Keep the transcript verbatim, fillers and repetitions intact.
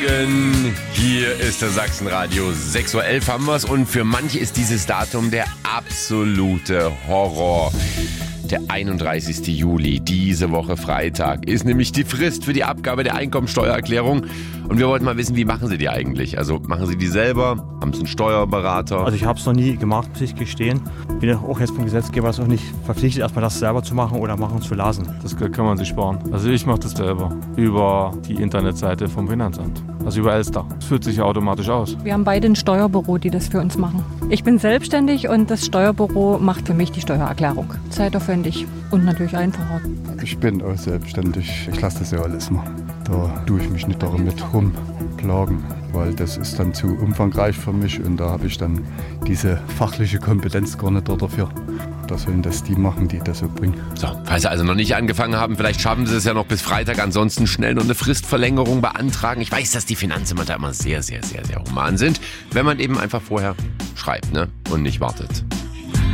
Morgen, hier ist der Sachsenradio. sechs Uhr elf haben wir's und für manche ist dieses Datum der absolute Horror. Der einunddreißigste Juli, diese Woche Freitag, ist nämlich die Frist für die Abgabe der Einkommensteuererklärung. Und wir wollten mal wissen, wie machen Sie die eigentlich? Also machen Sie die selber? Haben Sie einen Steuerberater? Also ich habe es noch nie gemacht, muss ich gestehen. Bin ja auch jetzt vom Gesetzgeber auch nicht verpflichtet, erstmal das selber zu machen oder machen zu lassen. Das Geld kann man sich sparen. Also ich mache das selber über die Internetseite vom Finanzamt. Also über Elster. Das führt sich ja automatisch aus. Wir haben beide ein Steuerbüro, die das für uns machen. Ich bin selbstständig und das Steuerbüro macht für mich die Steuererklärung. Zeitaufwendig und natürlich einfacher. Ich bin auch selbstständig. Ich lasse das ja alles machen. Da tue ich mich nicht damit rumplagen, weil das ist dann zu umfangreich für mich und da habe ich dann diese fachliche Kompetenz gar nicht dafür. Das sollen das die machen, die das so bringen. So, falls Sie also noch nicht angefangen haben, vielleicht schaffen Sie es ja noch bis Freitag. Ansonsten schnell noch eine Fristverlängerung beantragen. Ich weiß, dass die Finanzämter immer sehr, sehr, sehr, sehr human sind, wenn man eben einfach vorher schreibt, ne, und nicht wartet.